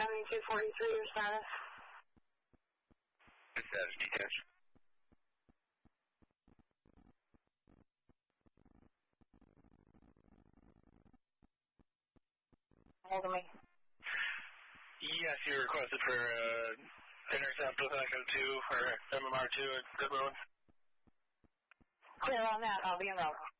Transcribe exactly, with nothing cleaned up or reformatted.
seventy-two forty-three, your status? Good status, detached. Hold me. Yes, you requested for uh, intercept with Echo two or M M R two at Good Road. Clear on that, I'll be in route.